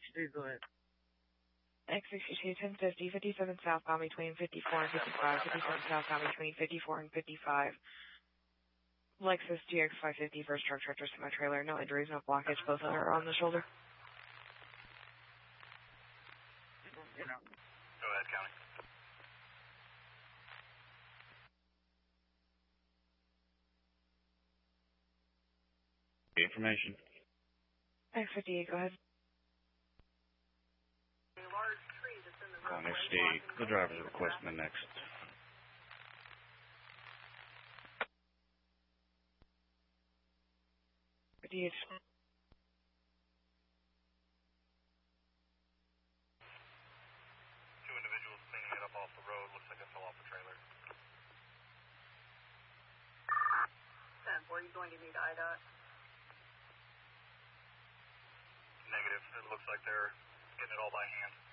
1062, go ahead. X62, 1050, 57 southbound between 54 and 55, 57 southbound between 54 and 55. Lexus GX 550, first truck tractor semi-trailer, no injuries, no blockage, both are on the shoulder. Go ahead, County. Information. X58, go ahead. On X8, the driver is requesting the next. Indeed. Two individuals cleaning it up off the road. Looks like it fell off the trailer. 10, were you going to meet IDOT? Negative. It looks like they're getting it all by hand.